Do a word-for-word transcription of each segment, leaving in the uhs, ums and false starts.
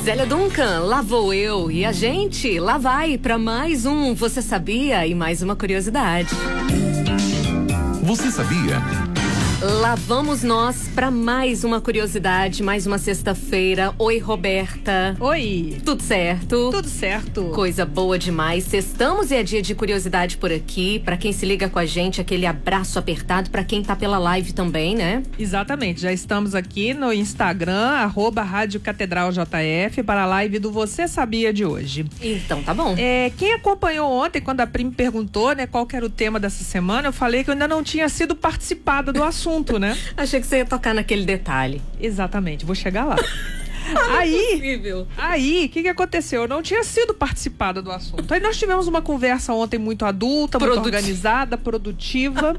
Zélia Duncan, lá vou eu e a gente lá vai para mais um Você Sabia e mais uma curiosidade. Você sabia? Lá vamos nós para mais uma curiosidade, mais uma sexta-feira. Oi, Roberta. Oi. Tudo certo? Tudo certo. Coisa boa demais. Sextamos e é dia de curiosidade por aqui. Para quem se liga com a gente, aquele abraço apertado. Para quem tá pela live também, né? Exatamente. Já estamos aqui no Instagram, arroba Rádio Catedral J F, para a live do Você Sabia de hoje. Então tá bom. É, quem acompanhou ontem, quando a Pri me perguntou, né, qual que era o tema dessa semana, eu falei que eu ainda não tinha sido participada do assunto. Né? Achei que você ia tocar naquele detalhe. Exatamente, vou chegar lá. Ah, aí, aí, o que que aconteceu? Eu não tinha sido participada do assunto. Aí nós tivemos uma conversa ontem muito adulta, Produti- muito organizada, produtiva,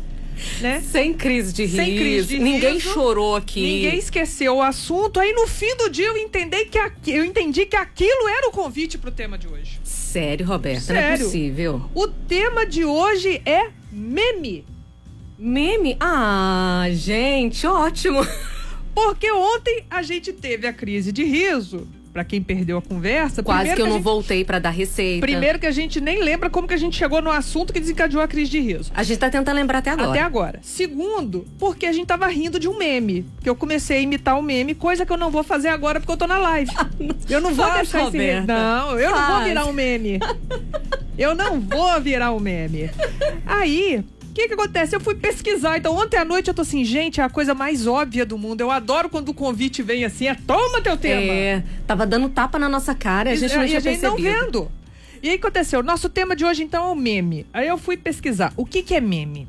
né? Sem crise de riso. Sem crise de Ninguém riso. chorou aqui. Ninguém esqueceu o assunto. Aí no fim do dia eu entendi que, aqui, eu entendi que aquilo era o convite pro tema de hoje. Sério, Roberta? Sério. Não é possível. O tema de hoje é meme. Meme? Ah, gente, ótimo. Porque ontem a gente teve a crise de riso. Pra quem perdeu a conversa. Quase que eu a não gente, voltei pra dar receita. Primeiro que a gente nem lembra como que a gente chegou no assunto que desencadeou a crise de riso. A gente tá tentando lembrar até agora. Até agora. Segundo, porque a gente tava rindo de um meme. Que eu comecei a imitar o meme, coisa que eu não vou fazer agora porque eu tô na live. Eu não vou Faz, deixar esse meme. Roberta. Não, eu não vou Faz. virar um meme. Eu não vou virar um meme. Aí... O que que acontece? Eu fui pesquisar, então ontem à noite eu tô assim, gente, é a coisa mais óbvia do mundo. Eu adoro quando o convite vem assim, é toma teu tema. É, tava dando tapa na nossa cara e a gente não e tinha a gente percebido. não vendo. E aí aconteceu, nosso tema de hoje então é o meme. Aí eu fui pesquisar, o que que é meme?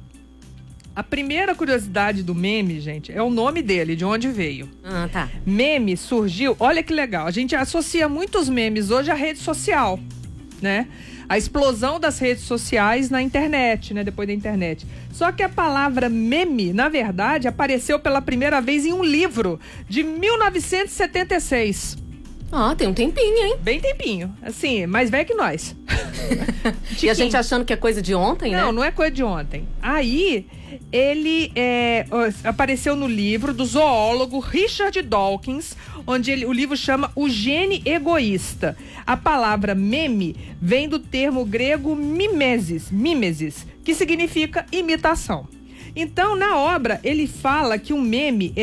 A primeira curiosidade do meme, gente, é o nome dele, de onde veio. Ah, tá. Meme surgiu, olha que legal, a gente associa muitos memes hoje à rede social, né? A explosão das redes sociais na internet, né? Depois da internet. Só que a palavra meme, na verdade, apareceu pela primeira vez em um livro de mil novecentos e setenta e seis. Ah, tem um tempinho, hein? Bem tempinho. Assim, mais velho que nós. E a gente achando que é coisa de ontem, né? Não, não é coisa de ontem. Aí, ele é, apareceu no livro do zoólogo Richard Dawkins, onde ele, o livro chama O Gene Egoísta. A palavra meme vem do termo grego mimesis, mimesis, que significa imitação. Então, na obra, ele fala que o meme é